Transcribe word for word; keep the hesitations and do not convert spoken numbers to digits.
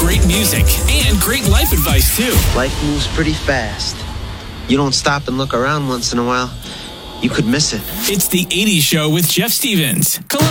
great music and great life advice, too. Life moves pretty fast. You don't stop and look around once in a while, you could miss it. It's the eighties Show with Jeff Stevens.